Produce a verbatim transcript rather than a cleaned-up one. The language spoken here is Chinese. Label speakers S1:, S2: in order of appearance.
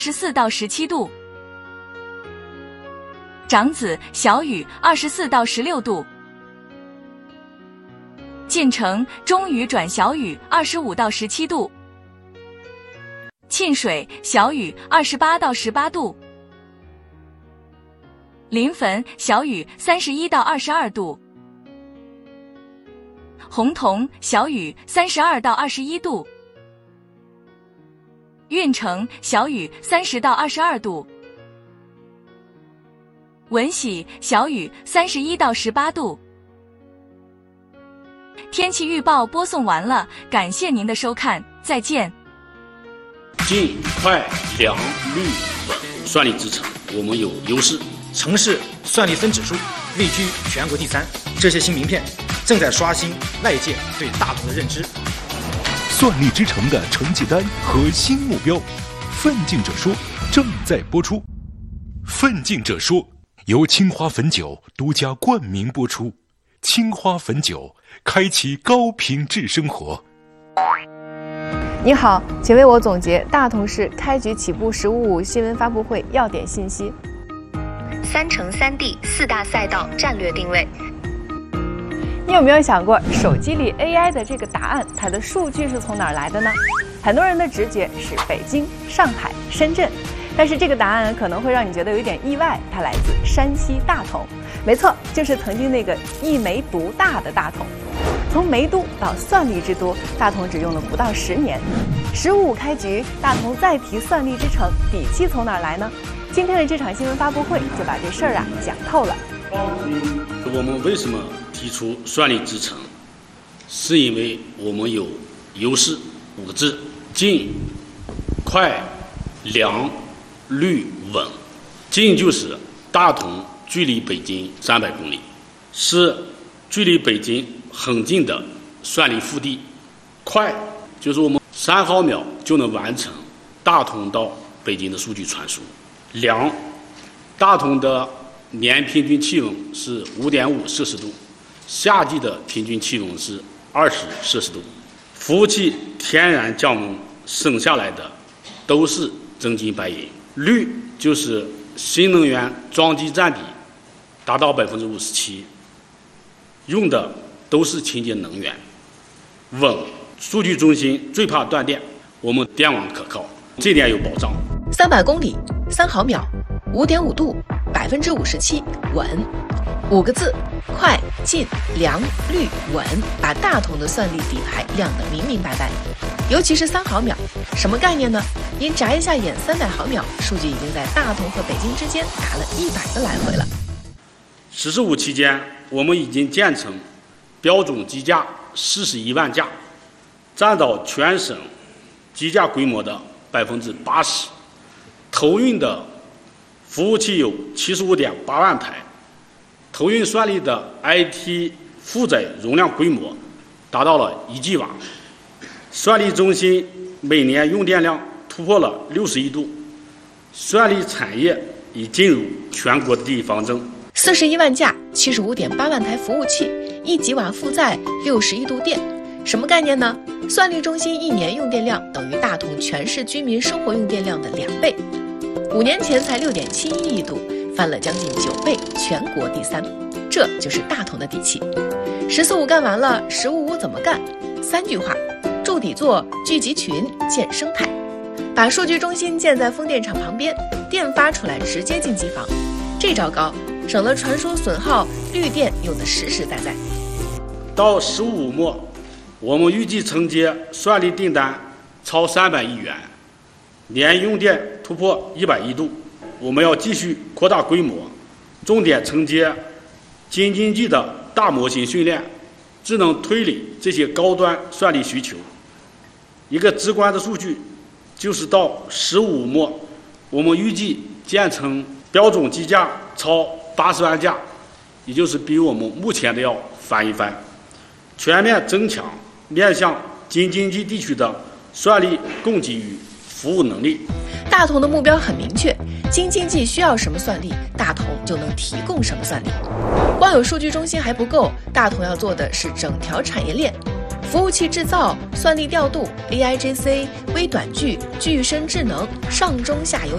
S1: 十四到十七度。长子小雨二十四到十六度。晋城中雨转小雨二十五到十七度。沁水小雨二十八到十八度。临汾小雨三十一到二十二度。洪洞小雨三十二到二十一度。运城小雨三十到二十二度。闻喜小雨三十一到十八度。天气预报播送完了，感谢您的收看，再见。
S2: 晋、快、良、率、稳，算力支撑，我们有优势。
S3: 城市算力分指数位居全国第三，这些新名片正在刷新外界对大同的认知。
S4: 算力之城的成绩单和新目标，奋进者说正在播出。奋进者说由青花汾酒独家冠名播出。青花汾酒，开启高品质生活。
S5: 你好，请为我总结大同市开局起步十五五新闻发布会要点信息。
S6: 三城三地四大赛道战略定位。
S5: 你有没有想过，手机里 A I 的这个答案，它的数据是从哪儿来的呢？很多人的直觉是北京、上海、深圳，但是这个答案可能会让你觉得有一点意外，它来自山西大同。没错，就是曾经那个一梅独大的大同。从梅都到算力之都，大同只用了不到十年。十五五开局，大同再提算力之城，底气从哪儿来呢？今天的这场新闻发布会就把这事儿啊讲透了。
S2: 我们为什么提出算力之城？是因为我们有优势五个字：晋、快、良、率、稳。晋就是大同距离北京三百公里，是距离北京很近的算力腹地。快就是我们三毫秒就能完成大同到北京的数据传输。良，大同的年平均气温是 五点五摄氏度，夏季的平均气温是二十摄氏度。服务器天然降温省下来的都是真金白银。率就是新能源装机占比达到百分之五十七，用的都是清洁能源。稳，数据中心最怕断电，我们电网可靠，这点有保障。
S6: 三百公里，三毫秒，五点五度，百分之五十七，稳。五个字：快、晋、良、率、稳，把大同的算力底牌亮得明明白白。尤其是三毫秒，什么概念呢？您眨一下眼，三百毫秒，数据已经在大同和北京之间打了一百个来回了。
S2: 十四五期间，我们已经建成标准机架四十一万架，占到全省机架规模的百分之八十。投运的服务器有七十五点八万台，投运算力的 I T 负载容量规模达到了一 G 瓦，算力中心每年用电量突破了六十亿度，算力产业已进入全国第一方阵。
S6: 四十一万架，七十五点八万台服务器，一吉瓦负载，六十亿度电，什么概念呢？算力中心一年用电量等于大同全市居民生活用电量的两倍。五年前才六点七一亿度，翻了将近九倍，全国第三，这就是大同的底气。十四五干完了，十五五怎么干？三句话：筑底座、聚集群、建生态。把数据中心建在风电场旁边，电发出来直接进机房，这招高，省了传输损耗，绿电用的实实在在。
S2: 到十五五末，我们预计承接算力订单超三百亿元，年用电突破一百亿度。我们要继续扩大规模，重点承接京津冀的大模型训练、智能推理这些高端算力需求。一个直观的数据，就是到十五末，我们预计建成标准机架超八十万架，也就是比我们目前的要翻一番，全面增强面向京津冀地区的算力供给与服务能力。
S6: 大同的目标很明确，京津冀需要什么算力，大同就能提供什么算力。光有数据中心还不够，大同要做的是整条产业链。服务器制造、算力调度、A I J C、微短距、具身智能、上中下游